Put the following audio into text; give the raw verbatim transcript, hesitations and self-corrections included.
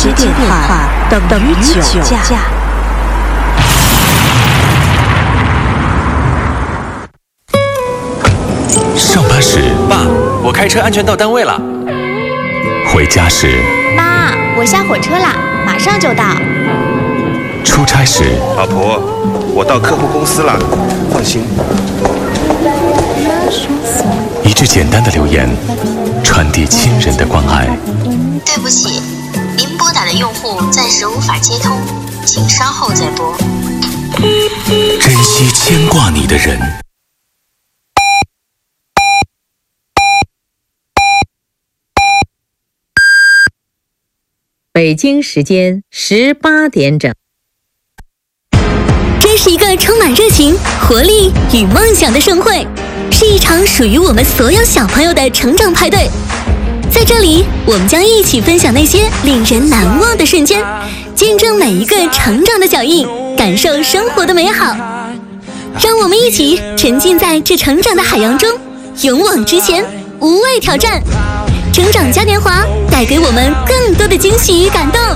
接电话等于酒驾。 上班时， 爸，我开车安全到单位了。 回家时， 妈，我下火车啦，马上就到。 出差时， 老婆，我到客户公司了，放心。 一句简单的留言，传递亲人的关爱。 对不起，您拨打的用户暂时无法接通，请稍后再拨。 珍惜牵挂你的人。 北京时间十八点整。 这是一个充满热情、活力与梦想的盛会，是一场属于我们所有小朋友的成长派对。在这里，我们将一起分享那些令人难忘的瞬间，见证每一个成长的脚印，感受生活的美好。让我们一起沉浸在这成长的海洋中，勇往直前，无畏挑战。成长嘉年华带给我们更多的惊喜与感动。